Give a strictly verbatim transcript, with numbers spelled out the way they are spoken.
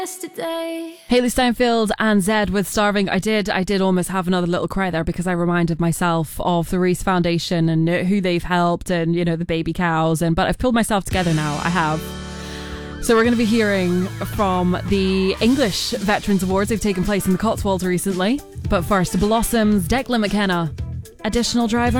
Yesterday. Hayley Steinfeld and Zed with Starving. I did I did almost have another little cry there because I reminded myself of the Reese Foundation and who they've helped and, you know, the baby cows. And but I've pulled myself together now. I have. So we're going to be hearing from the English Veterans Awards. They've taken place in the Cotswolds recently. But first, Blossoms, Declan McKenna, Additional Driver.